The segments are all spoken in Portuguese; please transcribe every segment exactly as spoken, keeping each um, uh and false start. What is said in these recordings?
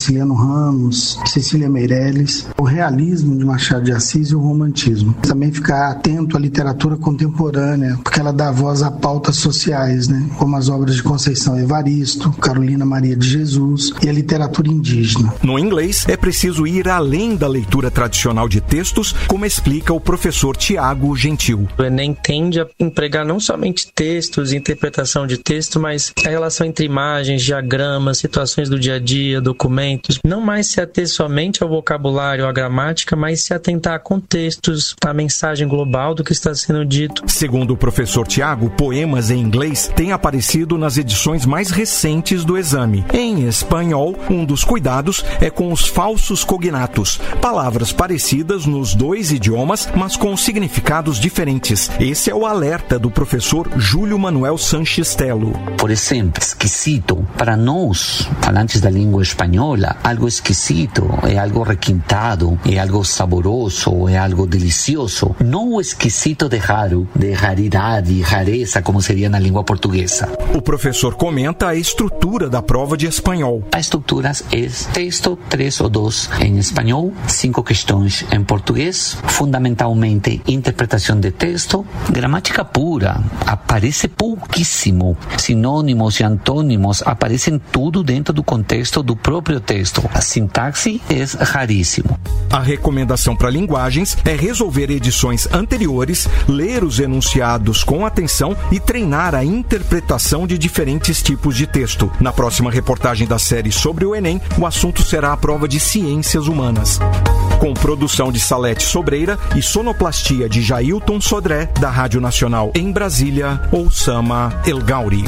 Graciliano Ramos, Cecília Meirelles, o realismo de Machado de Assis e o romantismo. Também ficar atento à literatura contemporânea, porque ela dá voz a pautas sociais, né? Como as obras de Conceição Evaristo, Carolina Maria de Jesus e a literatura indígena. No inglês, é preciso ir além da leitura tradicional de textos, como explica o professor Tiago Gentil. O Enem tende a empregar não somente textos, interpretação de texto, mas a relação entre imagens, diagramas, situações do dia a dia, documentos. Não mais se ater somente ao vocabulário, à gramática, mas se atentar a contextos, a mensagem global do que está sendo dito. Segundo o professor Tiago, poemas em inglês têm aparecido nas edições mais recentes do exame. Em espanhol, um dos cuidados é com os falsos cognatos, palavras parecidas nos dois idiomas, mas com significados diferentes. Esse é o alerta do professor Júlio Manuel Sanches Telo. Por exemplo, esquisito. Para nós, falantes da língua espanhola, algo esquisito é algo requintado, é algo saboroso, é algo delicioso. Não o esquisito de raro, de raridade, rareza, como seria na língua portuguesa. O professor comenta a estrutura da prova de espanhol. A estrutura é texto três ou dois em espanhol, cinco questões em português, fundamentalmente interpretação de texto, gramática pura, aparece pouquíssimo, sinônimos e antônimos aparecem tudo dentro do contexto do próprio texto. A sintaxe é raríssimo. A recomendação para linguagens é resolver edições anteriores, ler os enunciados com atenção e treinar a interpretação de diferentes tipos de texto. Na próxima reportagem da série sobre o Enem, o assunto será a prova de ciências humanas. Com produção de Salete Sobreira e sonoplastia de Jailton Sodré, da Rádio Nacional em Brasília, Oussama El Gauri.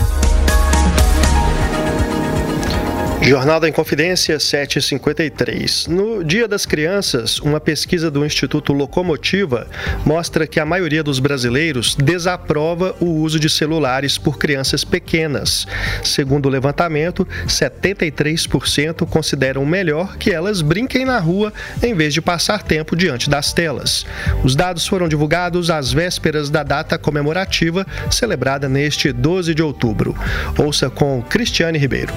Jornal da Inconfidência, sete e cinquenta e três. No Dia das Crianças, uma pesquisa do Instituto Locomotiva mostra que a maioria dos brasileiros desaprova o uso de celulares por crianças pequenas. Segundo o levantamento, setenta e três por cento consideram melhor que elas brinquem na rua em vez de passar tempo diante das telas. Os dados foram divulgados às vésperas da data comemorativa, celebrada neste doze de outubro. Ouça com Cristiane Ribeiro.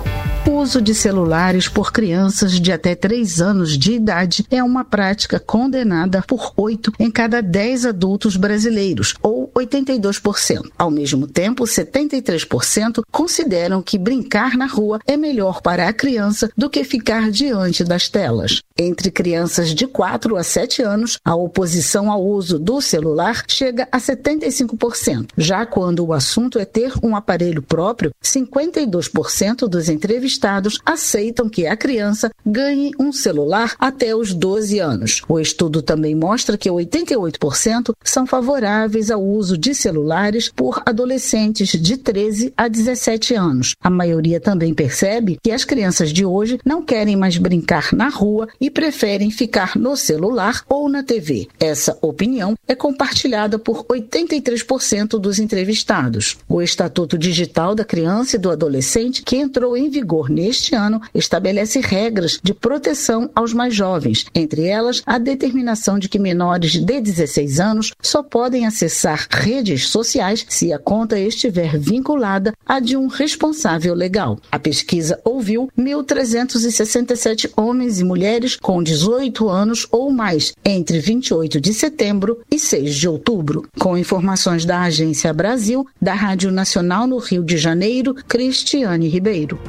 O uso de celulares por crianças de até três anos de idade é uma prática condenada por oito em cada dez adultos brasileiros, ou oitenta e dois por cento. Ao mesmo tempo, setenta e três por cento consideram que brincar na rua é melhor para a criança do que ficar diante das telas. Entre crianças de quatro a sete anos, a oposição ao uso do celular chega a setenta e cinco por cento. Já quando o assunto é ter um aparelho próprio, cinquenta e dois por cento dos entrevistados aceitam que a criança ganhe um celular até os doze anos. O estudo também mostra que oitenta e oito por cento são favoráveis ao uso de celulares por adolescentes de treze a dezessete anos. A maioria também percebe que as crianças de hoje não querem mais brincar na rua e preferem ficar no celular ou na T V. Essa opinião é compartilhada por oitenta e três por cento dos entrevistados. O Estatuto Digital da Criança e do Adolescente, que entrou em vigor neste ano, estabelece regras de proteção aos mais jovens, entre elas a determinação de que menores de dezesseis anos só podem acessar redes sociais se a conta estiver vinculada à de um responsável legal. A pesquisa ouviu mil trezentos e sessenta e sete homens e mulheres com dezoito anos ou mais, entre vinte e oito de setembro e seis de outubro. Com informações da Agência Brasil, da Rádio Nacional no Rio de Janeiro, Cristiane Ribeiro.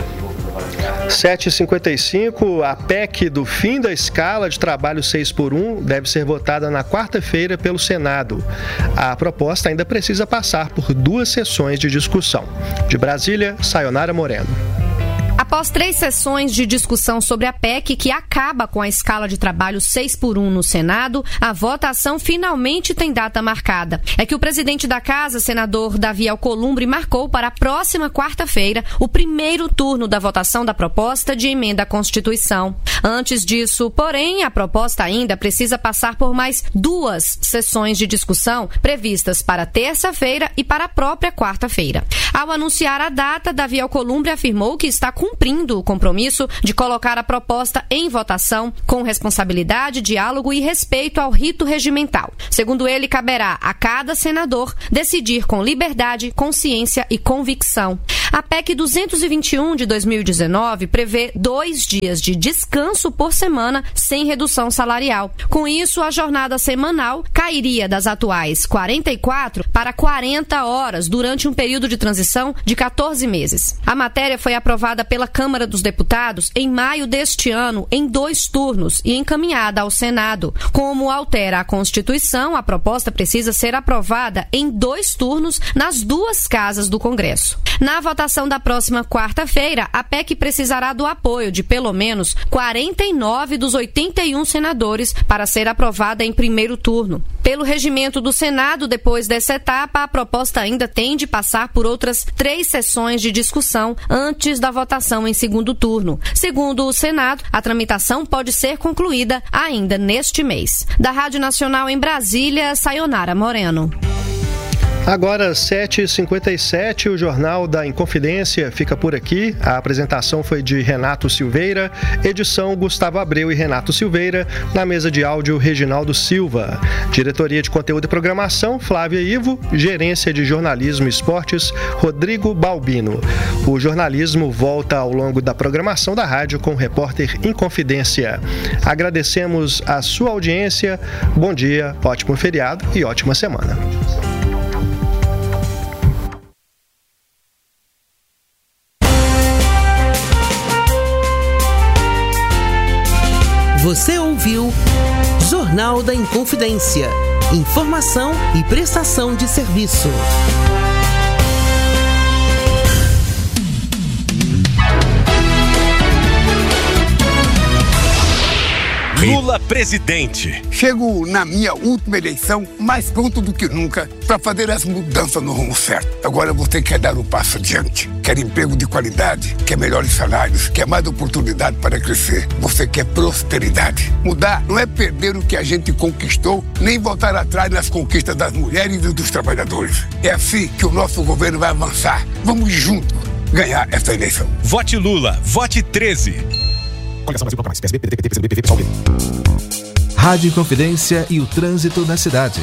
sete e cinquenta e cinco, a P E C do fim da escala de trabalho seis por um deve ser votada na quarta-feira pelo Senado. A proposta ainda precisa passar por duas sessões de discussão. De Brasília, Sayonara Moreno. Após três sessões de discussão sobre a P E C, que acaba com a escala de trabalho seis por um no Senado, a votação finalmente tem data marcada. É que o presidente da Casa, senador Davi Alcolumbre, marcou para a próxima quarta-feira o primeiro turno da votação da proposta de emenda à Constituição. Antes disso, porém, a proposta ainda precisa passar por mais duas sessões de discussão previstas para terça-feira e para a própria quarta-feira. Ao anunciar a data, Davi Alcolumbre afirmou que está cumprindo o compromisso de colocar a proposta em votação com responsabilidade, diálogo e respeito ao rito regimental. Segundo ele, caberá a cada senador decidir com liberdade, consciência e convicção. A P E C duzentos e vinte e um de dois mil e dezenove prevê dois dias de descanso por semana sem redução salarial. Com isso, a jornada semanal cairia das atuais quarenta e quatro para quarenta horas durante um período de transição de quatorze meses. A matéria foi aprovada pela Câmara dos Deputados em maio deste ano, em dois turnos, e encaminhada ao Senado. Como altera a Constituição, a proposta precisa ser aprovada em dois turnos nas duas casas do Congresso. Na votação da próxima quarta-feira, a P E C precisará do apoio de pelo menos quarenta e nove dos oitenta e um senadores para ser aprovada em primeiro turno. Pelo regimento do Senado, depois dessa etapa, a proposta ainda tem de passar por outras três sessões de discussão antes da votação em segundo turno. Segundo o Senado, a tramitação pode ser concluída ainda neste mês. Da Rádio Nacional em Brasília, Sayonara Moreno. Agora, sete e cinquenta e sete, o Jornal da Inconfidência fica por aqui. A apresentação foi de Renato Silveira, edição Gustavo Abreu e Renato Silveira, na mesa de áudio Reginaldo Silva. Diretoria de Conteúdo e Programação, Flávia Ivo, Gerência de Jornalismo e Esportes, Rodrigo Balbino. O jornalismo volta ao longo da programação da rádio com o repórter Inconfidência. Agradecemos a sua audiência, bom dia, ótimo feriado e ótima semana. Você ouviu Jornal da Inconfidência. Informação e prestação de serviço. Lula presidente. Chego na minha última eleição mais pronto do que nunca para fazer as mudanças no rumo certo. Agora você quer dar um passo adiante. Quer emprego de qualidade, quer melhores salários, quer mais oportunidade para crescer. Você quer prosperidade. Mudar não é perder o que a gente conquistou, nem voltar atrás nas conquistas das mulheres e dos trabalhadores. É assim que o nosso governo vai avançar. Vamos juntos ganhar essa eleição. Vote Lula, vote treze. Coligação Brasil Mais, P S B, P T, P T, P C B, P S B, P S B. Rádio Inconfidência e o trânsito na cidade.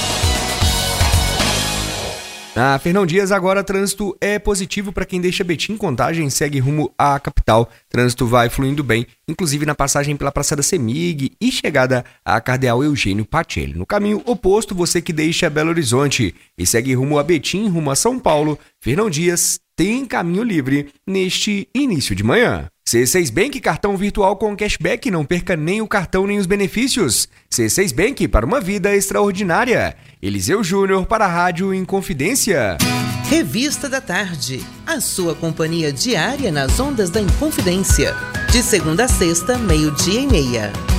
Na Fernão Dias, agora trânsito é positivo para quem deixa Betim. Contagem segue rumo à capital. Trânsito vai fluindo bem, inclusive na passagem pela Praça da Semig e chegada à Cardeal Eugênio Pacelli. No caminho oposto, você que deixa Belo Horizonte e segue rumo a Betim, rumo a São Paulo, Fernão Dias tem caminho livre neste início de manhã. C seis Bank, cartão virtual com cashback, não perca nem o cartão nem os benefícios. C seis Bank, para uma vida extraordinária. Eliseu Júnior para a Rádio Inconfidência. Revista da Tarde, a sua companhia diária nas ondas da Inconfidência. De segunda a sexta, meio-dia e meia.